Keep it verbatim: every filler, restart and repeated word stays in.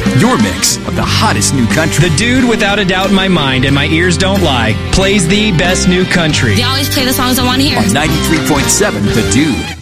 Your mix of the hottest new country. The dude, without a doubt in my mind, and my ears don't lie, plays the best new country. They always play the songs I want to hear. On ninety-three point seven The Dude.